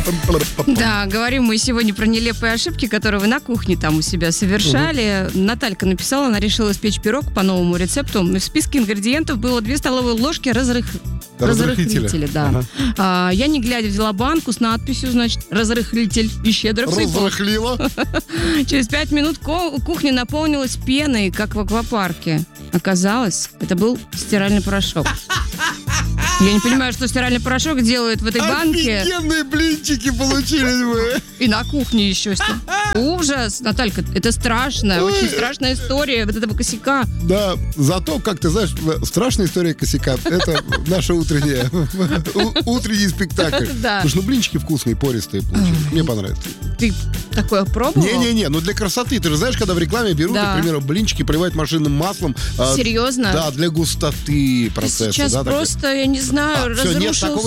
Да, говорим мы сегодня про нелепые ошибки, которые вы на кухне там у себя совершали. Наталька написала, она решила испечь пирог по новому рецепту. В списке ингредиентов было 2 столовые ложки разрыхлителя. Да. Ага. Я, не глядя, взяла банку с надписью, значит, разрыхлитель, и щедро всыпала. Разрыхлила. Через 5 минут кухня наполнилась пеной, как в аквапарке. Оказалось, это был стиральный порошок. Я не понимаю, что стиральный порошок делает в этой банке. Офигенные блинчики получились бы. И на кухне еще что. Ужас, Наталька, это страшная, очень страшная история вот этого косяка. Да, зато, как ты знаешь, страшная история косяка. Это наша утренний спектакль. Да. Слушай, блинчики вкусные, пористые получились. Мне понравилось. Ты такое пробовал? Не-не-не, для красоты. Ты же знаешь, когда в рекламе берут, Да. к примеру, блинчики поливают машинным маслом. Серьезно? Да, для густоты Ты процесса. сейчас да, просто, я не знаю, всё, нет, разрушил такого